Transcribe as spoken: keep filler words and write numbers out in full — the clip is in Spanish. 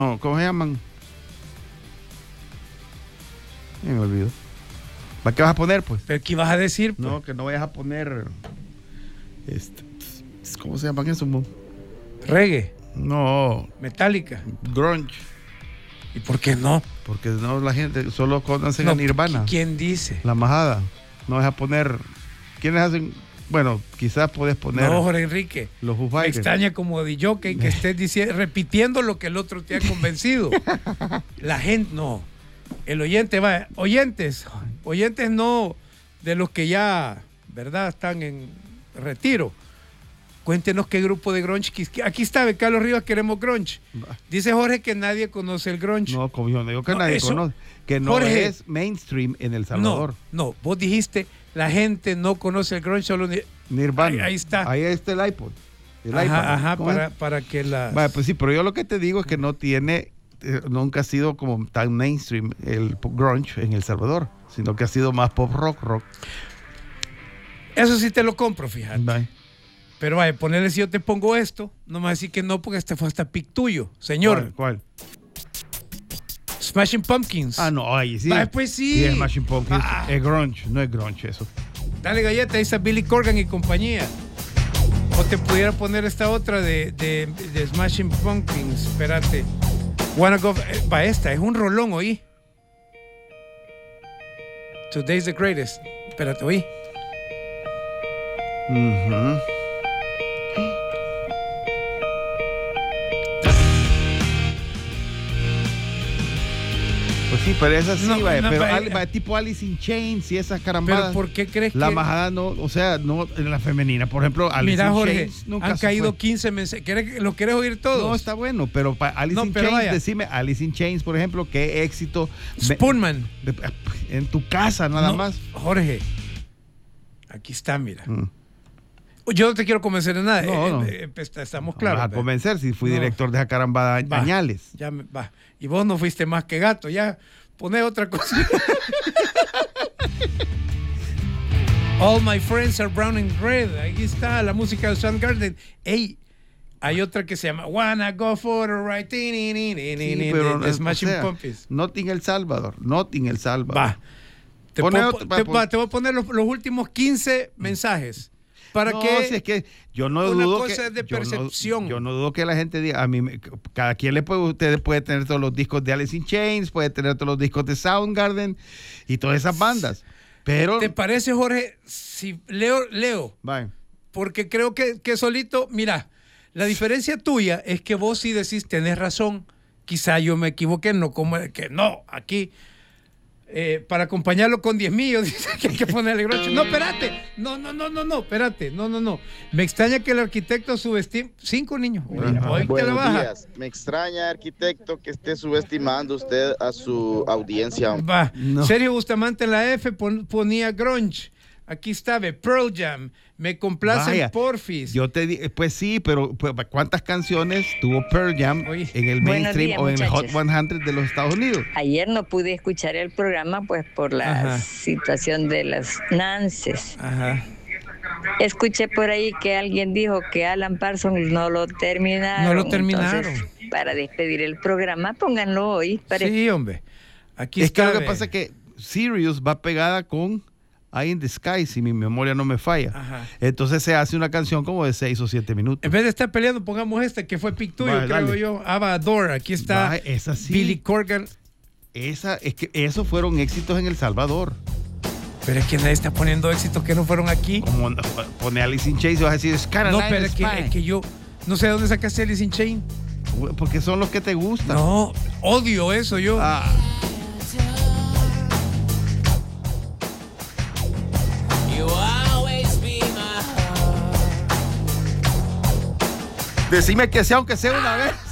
No, ¿cómo se llaman? Me olvido. ¿Para qué vas a poner, pues? ¿Pero qué vas a decir? Pues? No, que no vayas a poner... Este, ¿cómo se llaman esos? Reggae. No. Metallica. Grunge. ¿Y por qué no? Porque no, la gente solo conocen no, a Nirvana. ¿Quién dice? La majada. No vas a poner... ¿Quiénes hacen...? Bueno, quizás puedes poner... No, Jorge Enrique. Los Foo Me Fighters. extraña como de jockey que estés diciendo, repitiendo lo que el otro te ha convencido. La gente, no. El oyente va... Oyentes. Oyentes no de los que ya, ¿verdad? Están en retiro. Cuéntenos qué grupo de grunge. Aquí está, Carlos Rivas, queremos grunge. Dice Jorge que nadie conoce el grunge. No, como yo no digo que no, nadie eso, conoce. Que no Jorge, es mainstream en El Salvador. No, no, vos dijiste, la gente no conoce el grunge, solo... Nirvana. Ahí, ahí está. Ahí está el iPod. El ajá, iPod. ajá, para, para que la... Vale, pues sí, pero yo lo que te digo es que no tiene... Eh, nunca ha sido como tan mainstream el grunge en El Salvador, sino que ha sido más pop rock, rock. Eso sí te lo compro, fíjate. Bye. Pero vaya, ponerle si yo te pongo esto, no me vas a decir que no, porque este fue hasta pic tuyo, señor. ¿Cuál? ¿Cuál? Smashing Pumpkins. Ah, no, ahí sí. Vaya, pues sí. Sí, es Smashing Pumpkins. Ah. Es grunge, no es grunge eso. Dale galleta, ahí está Billy Corgan y compañía. O te pudiera poner esta otra de, de, de Smashing Pumpkins. Espérate. Wanna go. Eh, va, esta, es un rolón, oí. Today's the greatest. Espérate, oí. Uh-huh. Pues sí, pero esa sí, no, vaya, no, pero vaya, al, vaya, tipo Alice in Chains y esas carambadas. Pero ¿por qué crees la que...? La majada no, o sea, no en la femenina. Por ejemplo, Alice Mira, in Jorge, Chains nunca han se caído fue. quince mensajes. ¿Lo quieres oír todos? No, está bueno, pero para Alice No, in pero Chains, vaya. decime, Alice in Chains, por ejemplo, qué éxito. Spoonman. De- de- en tu casa, nada No, más. Jorge, aquí está, mira. Mm. Yo no te quiero convencer de nada. No, no. Eh, eh, eh, estamos No claros. me vas a ve. convencer si fui No. director de esa carambada Va, añales. Ya me, va. Y vos no fuiste más que gato. Ya, poné otra cosa. All my friends are brown and red. Ahí está la música de Soundgarden. Ey, hay otra que se llama Wanna Go for a Ride. Sí, pero, de o Smashing sea, Pumpkins. Not in El Salvador, not in El Salvador. Va. Te, Pone puedo- otro- va, te- pon- va, te voy a poner los, los últimos quince mensajes. Para no, que si es que yo no una dudo cosa que, es de yo no- percepción. Yo no, dudo que la gente diga, a mí, me- cada quien le puede, usted puede tener todos los discos de Alice in Chains, puede tener todos los discos de Soundgarden y todas esas bandas. Pero, ¿Te parece, Jorge? Si leo, leo, bye. porque creo que, que solito, mira, la diferencia tuya es que vos sí decís, tenés razón, quizá yo me equivoqué, no como que no, aquí, eh, para acompañarlo con diez millos, dice que hay que ponerle grocho. No, espérate, no, no, no, no, no, espérate, no, no, no. Me extraña que el arquitecto subestime, cinco niños, hoy, hoy te la Buenos baja. días. Me extraña, arquitecto, que esté subestimando usted a su audiencia. Va. No. Sergio Bustamante en la F pon- ponía grunge. Aquí está, ve, Pearl Jam. Me complacen Vaya, Porfis. Yo te di- pues sí, pero pues, ¿cuántas canciones tuvo Pearl Jam Oye. en el Buenos mainstream días, o en el Hot muchachos. cien de los Estados Unidos? Ayer no pude escuchar el programa pues por la Ajá. situación de las Nances. Ajá. Escuché por ahí que alguien dijo que Alan Parsons no lo terminaron. No lo terminaron. Entonces, para despedir el programa, pónganlo hoy. Para Sí, hombre. Aquí Es que está. lo que ve. pasa es que Sirius va pegada con Eye in the Sky, si mi memoria no me falla. Ajá. Entonces se hace una canción como de seis o siete minutos. En vez de estar peleando, pongamos esta que fue pic tuyo, Vale, creo dale. yo. Ava Adore. Aquí está Va, esa sí. Billy Corgan. Esa, es que esos fueron éxitos en El Salvador. Pero es que nadie está poniendo éxitos que no fueron aquí. Como pone Alice in Chains y vas a decir, es No, Caroline pero es que, Spine. es que yo no sé de dónde sacaste Alice in Chains. Porque son los que te gustan. No, odio eso yo. Ah, decime que sea, aunque sea una vez.